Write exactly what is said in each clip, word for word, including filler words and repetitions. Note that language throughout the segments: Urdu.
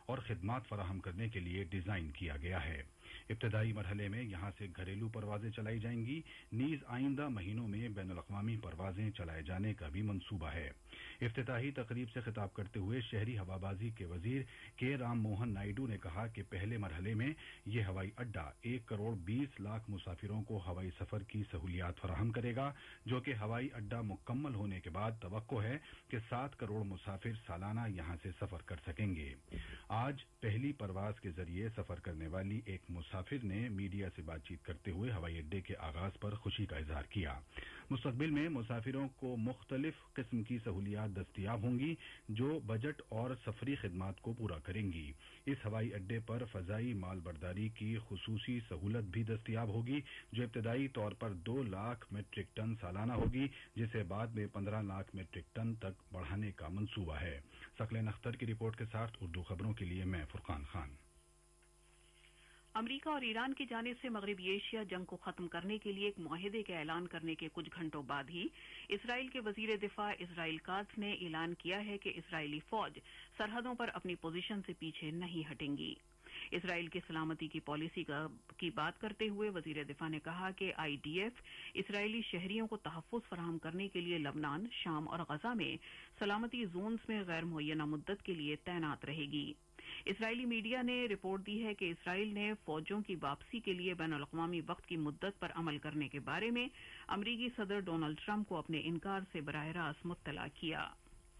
اور خدمات فراہم کرنے کے لیے ڈیزائن کیا گیا ہے۔ ابتدائی مرحلے میں یہاں سے گھریلو پروازیں چلائی جائیں گی، نیز آئندہ مہینوں میں بین الاقوامی پروازیں چلائے جانے کا بھی منصوبہ ہے۔ افتتاحی تقریب سے خطاب کرتے ہوئے شہری ہوابازی کے وزیر کے رام موہن نائیڈو نے کہا کہ پہلے مرحلے میں یہ ہوائی اڈہ ایک کروڑ بیس لاکھ مسافروں کو ہوائی سفر کی سہولیات فراہم کرے گا، جو کہ ہوائی اڈہ مکمل ہونے کے بعد توقع ہے کہ سات کروڑ مسافر سالانہ یہاں سے سفر کر سکیں گے۔ آج پہلی پرواز کے ذریعے سفر کرنے والی ایک مسافر نے میڈیا سے بات چیت کرتے ہوئے ہوائی اڈے کے آغاز پر خوشی کا اظہار کیا۔ مستقبل میں مسافروں کو مختلف قسم کی سہولیات دستیاب ہوں گی جو بجٹ اور سفری خدمات کو پورا کریں گی۔ اس ہوائی اڈے پر فضائی مال برداری کی خصوصی سہولت بھی دستیاب ہوگی جو ابتدائی طور پر دو لاکھ میٹرک ٹن سالانہ ہوگی، جسے بعد میں پندرہ لاکھ میٹرک ٹن تک بڑھانے کا منصوبہ ہے۔ ثقلین اختر کی رپورٹ کے ساتھ اردو خبروں کے لیے میں فرقان خان۔ امریکہ اور ایران کی جانب سے مغربی ایشیا جنگ کو ختم کرنے کے لیے ایک معاہدے کا اعلان کرنے کے کچھ گھنٹوں بعد ہی اسرائیل کے وزیر دفاع اسرائیل کاتز نے اعلان کیا ہے کہ اسرائیلی فوج سرحدوں پر اپنی پوزیشن سے پیچھے نہیں ہٹیں گی۔ اسرائیل کی سلامتی کی پالیسی کی بات کرتے ہوئے وزیر دفاع نے کہا کہ آئی ڈی ایف اسرائیلی شہریوں کو تحفظ فراہم کرنے کے لیے لبنان، شام اور غزہ میں سلامتی زونز میں غیر معینہ مدت کے لیے تعینات رہے گی۔ اسرائیلی میڈیا نے رپورٹ دی ہے کہ اسرائیل نے فوجوں کی واپسی کے لیے بین الاقوامی وقت کی مدت پر عمل کرنے کے بارے میں امریکی صدر ڈونلڈ ٹرمپ کو اپنے انکار سے براہ راست مطلع کیا۔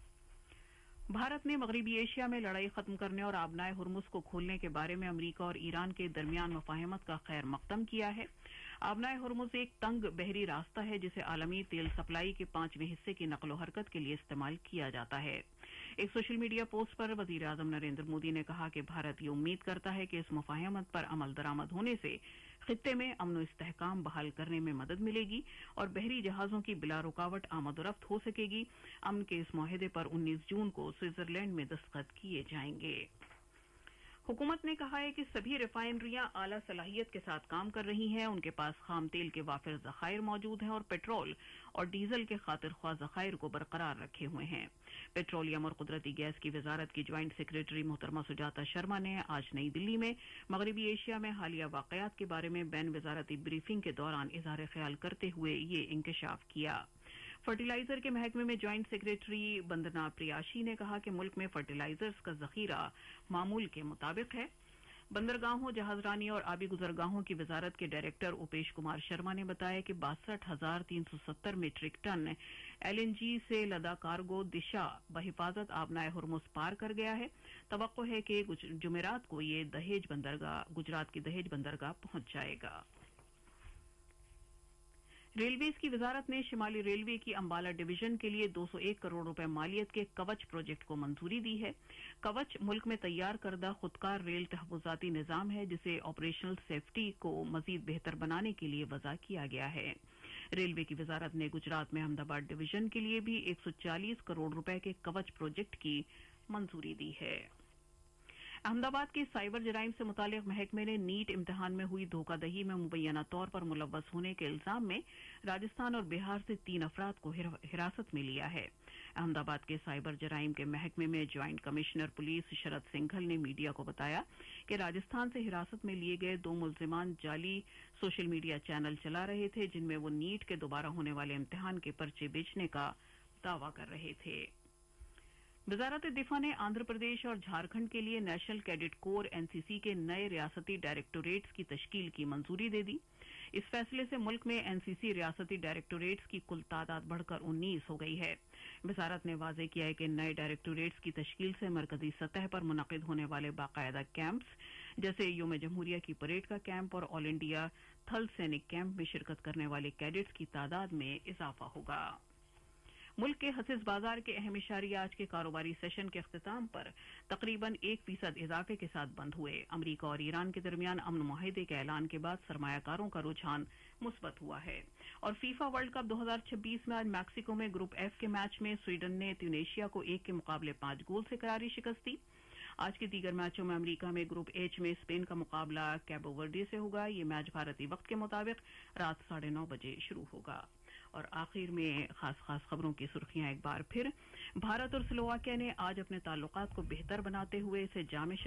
بھارت نے مغربی ایشیا میں لڑائی ختم کرنے اور آبنائے ہرمز کو کھولنے کے بارے میں امریکہ اور ایران کے درمیان مفاہمت کا خیر مقدم کیا ہے۔ آبنائے ہرمز ایک تنگ بحری راستہ ہے جسے عالمی تیل سپلائی کے پانچویں حصے کی نقل و حرکت کے لیے استعمال کیا جاتا ہے۔ ایک سوشل میڈیا پوسٹ پر وزیر اعظم نریندر مودی نے کہا کہ بھارت یہ امید کرتا ہے کہ اس مفاہمت پر عمل درآمد ہونے سے خطے میں امن و استحکام بحال کرنے میں مدد ملے گی اور بحری جہازوں کی بلا رکاوٹ آمد و رفت ہو سکے گی۔ امن کے اس معاہدے پر انیس جون کو سوئٹزرلینڈ میں دستخط کیے جائیں گے۔ حکومت نے کہا ہے کہ سبھی ریفائنریاں اعلیٰ صلاحیت کے ساتھ کام کر رہی ہیں، ان کے پاس خام تیل کے وافر ذخائر موجود ہیں اور پیٹرول اور ڈیزل کے خاطر خواہ ذخائر کو برقرار رکھے ہوئے ہیں۔ پیٹرولیم اور قدرتی گیس کی وزارت کی جوائنٹ سیکریٹری محترمہ سجاتا شرما نے آج نئی دلی میں مغربی ایشیا میں حالیہ واقعات کے بارے میں بین وزارتی بریفنگ کے دوران اظہار خیال کرتے ہوئے یہ انکشاف کیا۔ فرٹیلائزر کے محکمے میں جوائنٹ سیکریٹری بندنا پریاشی نے کہا کہ ملک میں فرٹیلائزرز کا ذخیرہ معمول کے مطابق ہے۔ بندرگاہوں، جہاز رانی اور آبی گزرگاہوں کی وزارت کے ڈائریکٹر اوپیش کمار شرما نے بتایا کہ باسٹھ ہزار تین سو ستر metric ton L N G سے لدا کارگو دشا بحفاظت آبنائے ہرمز پار کر گیا ہے۔ توقع ہے کہ جمعرات کو یہ دہیج بندرگاہ گجرات کی دہیج بندرگاہ پہنچ جائے گا۔ ریلویز کی وزارت نے شمالی ریلوے کی امبالہ ڈویژن کے لیے دو سو ایک کروڑ روپے مالیت کے کوچ پروجیکٹ کو منظوری دی ہے۔ کوچ ملک میں تیار کردہ خودکار ریل تحفظاتی نظام ہے جسے آپریشنل سیفٹی کو مزید بہتر بنانے کے لیے وضع کیا گیا ہے۔ ریلوے کی وزارت نے گجرات میں احمد آباد ڈویژن کے لیے بھی ایک سو چالیس کروڑ روپے کے کوچ پروجیکٹ کی منظوری دی ہے۔ احمد آباد کے سائبر جرائم سے متعلق محکمے نے نیٹ امتحان میں ہوئی دھوکہ دہی میں مبینہ طور پر ملوث ہونے کے الزام میں راجستھان اور بہار سے تین افراد کو حراست میں لیا ہے۔ احمد آباد کے سائبر جرائم کے محکمے میں جوائنٹ کمشنر پولیس شرد سنگھل نے میڈیا کو بتایا کہ راجستھان سے حراست میں لیے گئے دو ملزمان جعلی سوشل میڈیا چینل چلا رہے تھے جن میں وہ نیٹ کے دوبارہ ہونے والے امتحان کے پرچے بیچنے کا دعویٰ کر رہے تھے۔ وزارت دفاع نے آندھرا پردیش اور جھارکھنڈ کے لیے نیشنل کیڈٹ کور این سی سی کے نئے ریاستی ڈائریکٹوریٹس کی تشکیل کی منظوری دے دی۔ اس فیصلے سے ملک میں این سی سی ریاستی ڈائریکٹوریٹس کی کل تعداد بڑھ کر انیس ہو گئی ہے۔ وزارت نے واضح کیا ہے کہ نئے ڈائریکٹوریٹس کی تشکیل سے مرکزی سطح پر منعقد ہونے والے باقاعدہ کیمپس جیسے یوم جمہوریہ کی پریڈ کا کیمپ اور آل انڈیا تھل سینک کیمپ میں شرکت کرنے والے کیڈٹس کی تعداد میں اضافہ ہوگا۔ ملک کے حصص بازار کے اہم اشاریہ آج کے کاروباری سیشن کے اختتام پر تقریباً ایک فیصد اضافے کے ساتھ بند ہوئے۔ امریکہ اور ایران کے درمیان امن معاہدے کے اعلان کے بعد سرمایہ کاروں کا رجحان مثبت ہوا ہے۔ اور فیفا ورلڈ کپ دو ہزار چھبیس میں آج میکسیکو میں گروپ ایف کے میچ میں سویڈن نے ٹیونیشیا کو ایک کے مقابلے پانچ گول سے کراری شکست دی۔ آج کے دیگر میچوں میں امریکہ میں گروپ ایچ میں اسپین کا مقابلہ کیبو ورڈے سے ہوگا۔ یہ میچ بھارتی وقت کے مطابق رات ساڑھے نو بجے شروع ہوگا۔ اور آخر میں خاص خاص خبروں کی سرخیاں ایک بار پھر۔ بھارت اور سلوواکیہ نے آج اپنے تعلقات کو بہتر بناتے ہوئے اسے جامع